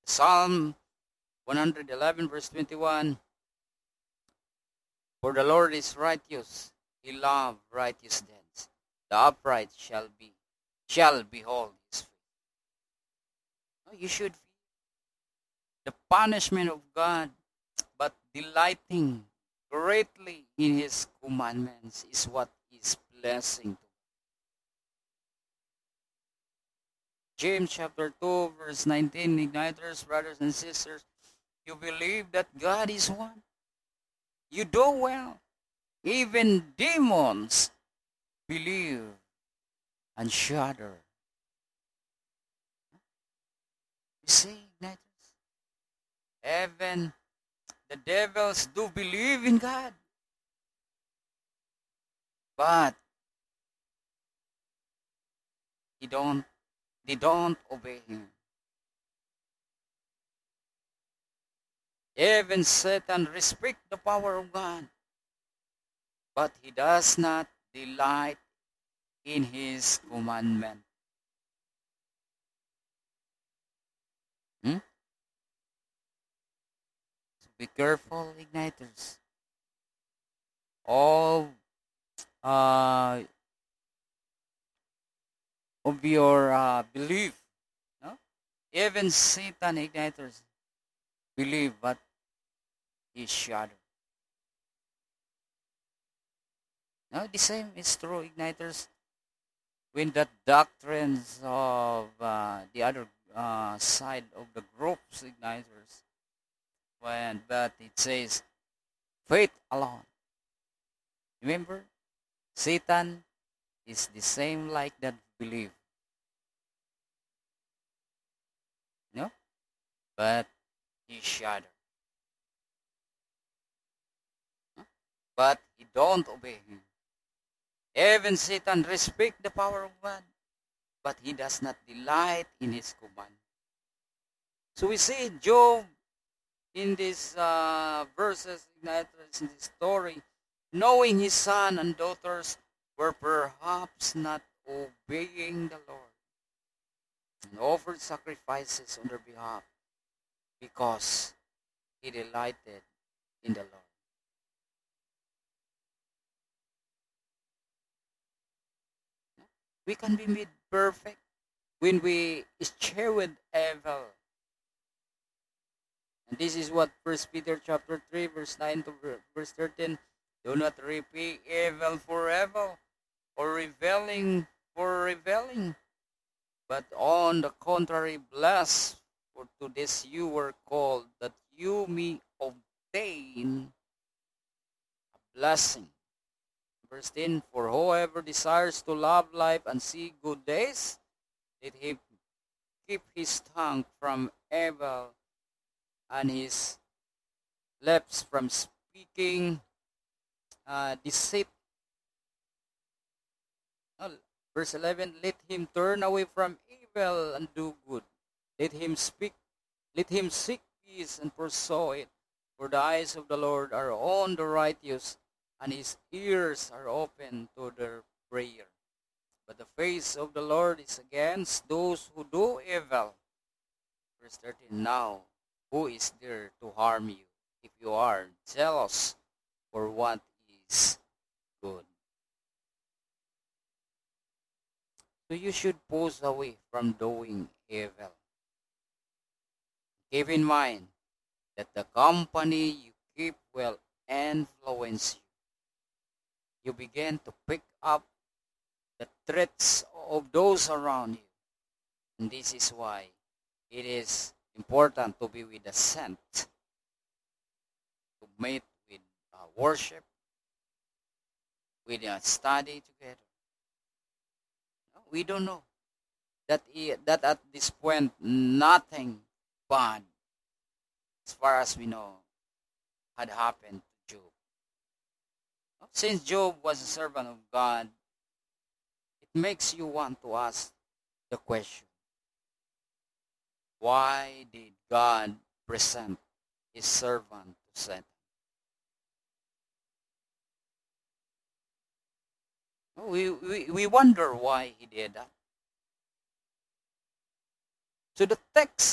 Psalm 111 verse 21, for the Lord is righteous, he loveth righteous deeds. The upright shall behold his face. You should fear the punishment of God, but delighting greatly in his commandments is what is blessing. James chapter 2 verse 19, Igniters, brothers and sisters, you believe that God is one? You do well. Even demons believe and shudder. You see, Igniters? Even the devils do believe in God. But they don't obey him. Even Satan respects the power of God, but he does not delight in his commandment. So be careful, Igniters. All of your belief, no? Even Satan, Igniters, believe, but he shudder. No, the same is true, Igniters, when the doctrines of the other side of the groups, Igniters, but it says faith alone. Remember, Satan is the same like that belief, no? But he shudder. But he don't obey him. Even Satan respect the power of God, but he does not delight in his command. So we see Job in these verses, in this story, knowing his son and daughters were perhaps not obeying the Lord, and offered sacrifices on their behalf because he delighted in the Lord. We can be made perfect when we eschew evil. And this is what 1 Peter chapter 3 verse 9 to verse 13. Do not repay evil for evil, or reveling for reveling, but on the contrary bless, for to this you were called, that you may obtain a blessing. Verse 10, for whoever desires to love life and see good days, let him keep his tongue from evil and his lips from speaking deceit. Verse 11, let him turn away from evil and do good. Let him seek peace and pursue it. For the eyes of the Lord are on the righteous, and his ears are open to their prayer. But the face of the Lord is against those who do evil. Verse 13, now who is there to harm you if you are jealous for what is good? So you should pause away from doing evil. Keep in mind that the company you keep will influence you. You begin to pick up the traits of those around you. And this is why it is important to be with the saint, to meet with worship, with study together. We don't know that at this point nothing bad, as far as we know, had happened to Job. Since Job was a servant of God, it makes you want to ask the question, why did God present his servant to Satan? We wonder why he did that. So the text